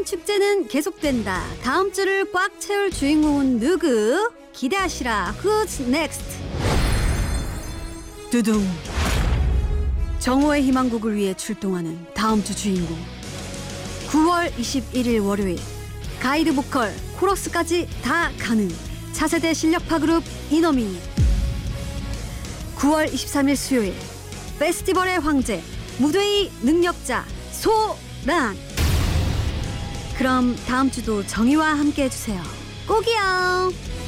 축제는 계속된다. 다음 주를 꽉 채울 주인공은 누구? 기대하시라. Who's next? 두둥. 정오의 희망곡을 위해 출동하는 다음 주 주인공. 9월 21일 월요일 가이드 보컬, 코러스까지 다 가능 차세대 실력파 그룹 이너미. 9월 23일 수요일 페스티벌의 황제, 무대의 능력자 소란. 그럼 다음 주도 정희와 함께 해주세요. 꼭이요.